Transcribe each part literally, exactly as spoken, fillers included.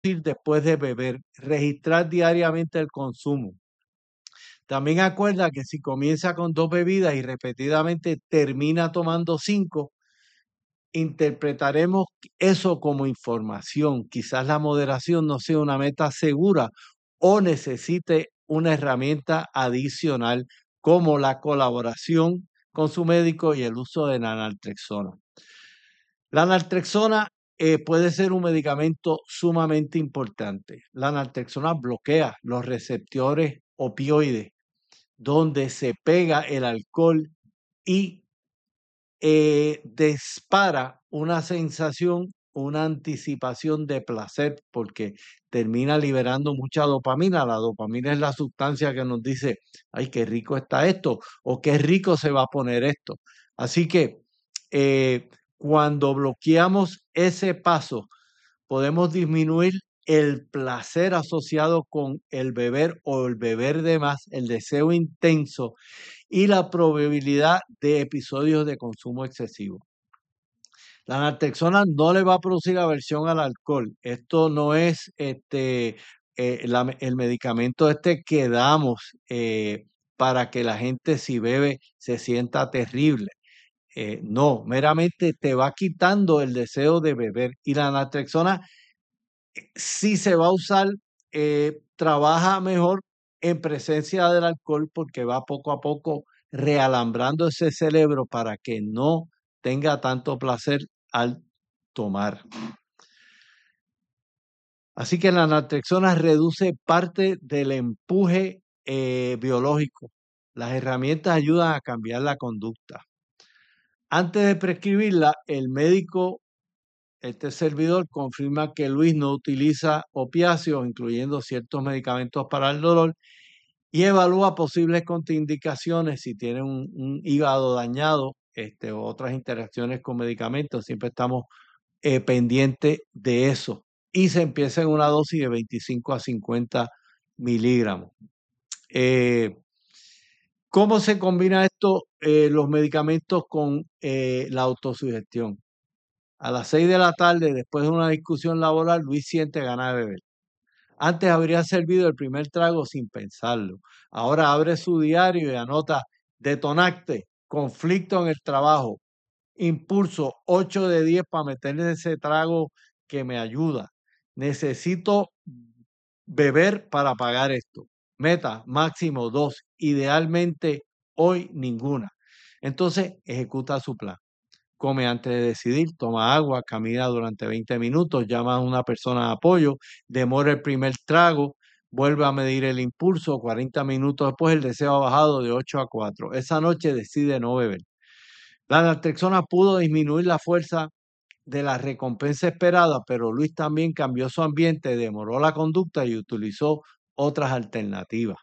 después de beber, registrar diariamente el consumo. También acuerda que si comienza con dos bebidas y repetidamente termina tomando cinco, interpretaremos eso como información. Quizás la moderación no sea una meta segura o necesite una herramienta adicional como la colaboración con su médico y el uso de la naltrexona. La naltrexona eh, puede ser un medicamento sumamente importante. La naltrexona bloquea los receptores opioides donde se pega el alcohol y eh, dispara una sensación, una anticipación de placer, porque termina liberando mucha dopamina. La dopamina es la sustancia que nos dice, ay, qué rico está esto, o qué rico se va a poner esto. Así que eh, cuando bloqueamos ese paso, podemos disminuir el placer asociado con el beber o el beber de más, el deseo intenso y la probabilidad de episodios de consumo excesivo. La naltrexona no le va a producir aversión al alcohol. Esto no es este, eh, la- el medicamento este que damos eh, para que la gente si bebe se sienta terrible. Eh, no, meramente te va quitando el deseo de beber. Y la naltrexona, si se va a usar, eh, trabaja mejor en presencia del alcohol porque va poco a poco realambrando ese cerebro para que no tenga tanto placer al tomar. Así que la naltrexona reduce parte del empuje eh, biológico. Las herramientas ayudan a cambiar la conducta. Antes de prescribirla, el médico, este servidor, confirma que Luis no utiliza opiáceos, incluyendo ciertos medicamentos para el dolor, y evalúa posibles contraindicaciones si tiene un, un hígado dañado, este, o otras interacciones con medicamentos. Siempre estamos eh, pendientes de eso. Y se empieza en una dosis de veinticinco a cincuenta miligramos. Eh, ¿Cómo se combina esto, eh, los medicamentos con eh, la autosugestión? A las seis de la tarde, después de una discusión laboral, Luis siente ganas de beber. Antes habría servido el primer trago sin pensarlo. Ahora abre su diario y anota: detonacte, conflicto en el trabajo, impulso ocho de diez para meterle ese trago que me ayuda. Necesito beber para pagar esto. Meta máximo dos, idealmente hoy ninguna. Entonces ejecuta su plan. Come antes de decidir, toma agua, camina durante veinte minutos, llama a una persona de apoyo, demora el primer trago, vuelve a medir el impulso, cuarenta minutos después el deseo ha bajado de ocho a cuatro. Esa noche decide no beber. La naltrexona pudo disminuir la fuerza de la recompensa esperada, pero Luis también cambió su ambiente, demoró la conducta y utilizó otras alternativas.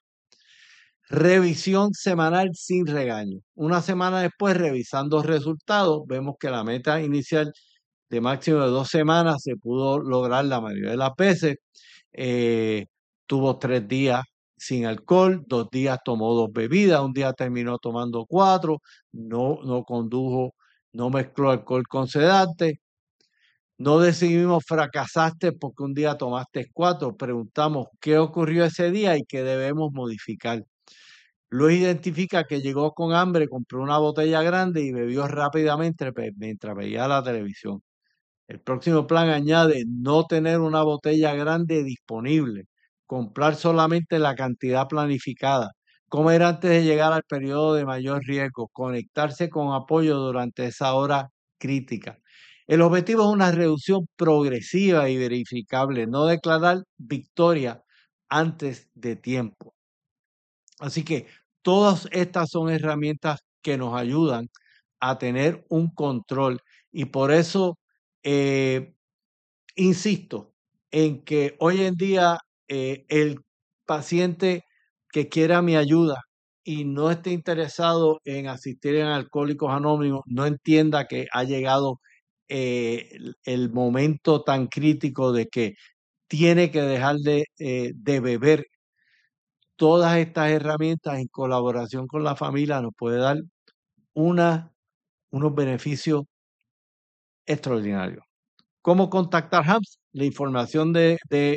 Revisión semanal sin regaño. Una semana después, revisando resultados, vemos que la meta inicial de máximo de dos semanas se pudo lograr la mayoría de las veces. Eh, tuvo tres días sin alcohol, dos días tomó dos bebidas, un día terminó tomando cuatro, no, no condujo, no mezcló alcohol con sedante. No decidimos fracasaste porque un día tomaste cuatro, preguntamos qué ocurrió ese día y qué debemos modificar. Luis identifica que llegó con hambre, compró una botella grande y bebió rápidamente mientras veía la televisión. El próximo plan añade no tener una botella grande disponible, comprar solamente la cantidad planificada, comer antes de llegar al periodo de mayor riesgo, conectarse con apoyo durante esa hora crítica. El objetivo es una reducción progresiva y verificable, no declarar victoria antes de tiempo. Así que todas estas son herramientas que nos ayudan a tener un control y por eso eh, insisto en que hoy en día eh, el paciente que quiera mi ayuda y no esté interesado en asistir en Alcohólicos Anónimos, no entienda que ha llegado eh, el, el momento tan crítico de que tiene que dejar de, eh, de beber. Todas estas herramientas en colaboración con la familia nos puede dar una, unos beneficios extraordinarios. ¿Cómo contactar Hams? La información de, de